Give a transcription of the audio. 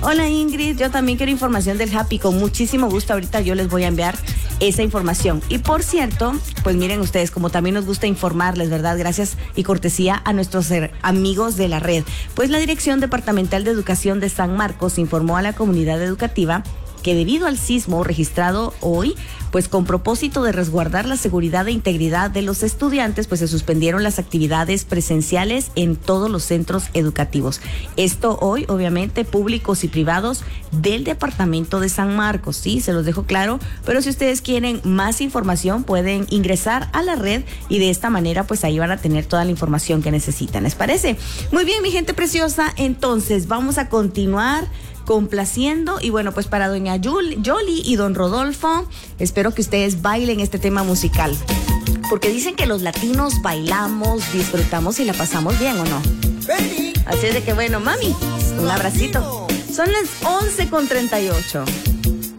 Hola Ingrid, yo también quiero información del Happy, con muchísimo gusto. Ahorita yo les voy a enviar esa información. Y por cierto, pues miren ustedes, como también nos gusta informarles, ¿verdad? Gracias y cortesía a nuestros amigos de la red. Pues la Dirección Departamental de Educación de San Marcos informó a la comunidad educativa que debido al sismo registrado hoy, pues con propósito de resguardar la seguridad e integridad de los estudiantes, pues se suspendieron las actividades presenciales en todos los centros educativos. Esto hoy, obviamente, públicos y privados del departamento de San Marcos, sí, se los dejo claro, pero si ustedes quieren más información pueden ingresar a la red y de esta manera pues ahí van a tener toda la información que necesitan, ¿les parece? Muy bien, mi gente preciosa, entonces vamos a continuar complaciendo y bueno, pues para doña Yoli y don Rodolfo, espero que ustedes bailen este tema musical, porque dicen que los latinos bailamos, disfrutamos y la pasamos bien, ¿o no? Así es de que bueno, mami, un abracito. Son las 11:38.